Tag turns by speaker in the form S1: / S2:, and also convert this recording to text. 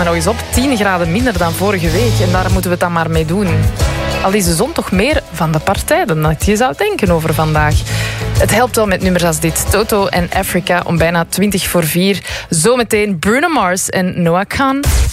S1: nog eens op. 10 graden minder dan vorige week. En daar moeten we het dan maar mee doen. Al is de zon toch meer van de partij dan dat je zou denken over vandaag. Het helpt wel met nummers als dit. Toto en Africa om bijna 4:20. Zometeen Bruno Mars en Noah Khan.